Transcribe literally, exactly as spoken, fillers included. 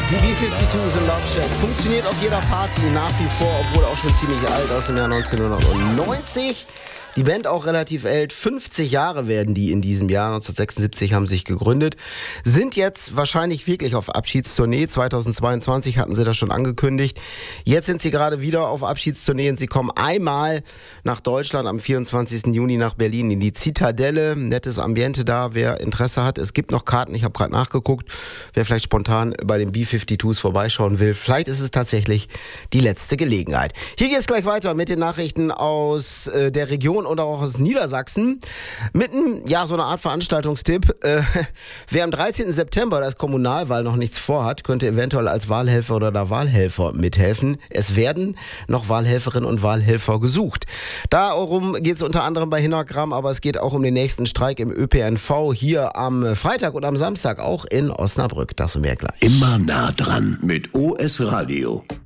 Die B zweiundfünfzig The Love Shack funktioniert auf jeder Party nach wie vor, obwohl auch schon ziemlich alt, aus dem Jahr neunzehnhundertneunzig. Die Band auch relativ alt, fünfzig Jahre werden die in diesem Jahr, neunzehnhundertsechsundsiebzig haben sich gegründet, sind jetzt wahrscheinlich wirklich auf Abschiedstournee, zweitausendzweiundzwanzig hatten sie das schon angekündigt. Jetzt sind sie gerade wieder auf Abschiedstournee und sie kommen einmal nach Deutschland am vierundzwanzigsten Juni nach Berlin in die Zitadelle, nettes Ambiente da, wer Interesse hat, es gibt noch Karten, ich habe gerade nachgeguckt, wer vielleicht spontan bei den B zweiundfünfzigers vorbeischauen will, vielleicht ist es tatsächlich die letzte Gelegenheit. Hier geht es gleich weiter mit den Nachrichten aus äh, der Region und auch aus Niedersachsen. Mitten, ja, so eine Art Veranstaltungstipp. Äh, wer am dreizehnten September, da ist Kommunalwahl, noch nichts vorhat, könnte eventuell als Wahlhelfer oder der Wahlhelfer mithelfen. Es werden noch Wahlhelferinnen und Wahlhelfer gesucht. Darum geht es unter anderem bei Hinagram, aber es geht auch um den nächsten Streik im Ö P N V hier am Freitag und am Samstag auch in Osnabrück. Das und mehr gleich. Immer nah dran mit O S Radio.